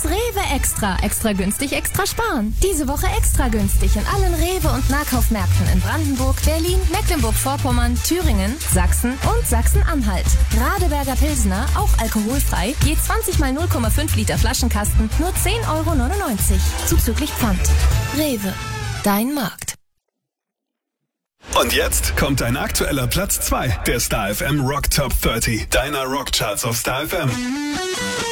Rewe Extra. Extra günstig, extra sparen. Diese Woche extra günstig in allen Rewe- und Nahkaufmärkten in Brandenburg, Berlin, Mecklenburg-Vorpommern, Thüringen, Sachsen und Sachsen-Anhalt. Radeberger Pilsner, auch alkoholfrei, je 20 mal 0,5 Liter Flaschenkasten, nur 10,99 €. Zuzüglich Pfand. Rewe. Dein Markt. Und jetzt kommt dein aktueller Platz 2 der Star FM Rock Top 30, deiner Rockcharts auf Star FM.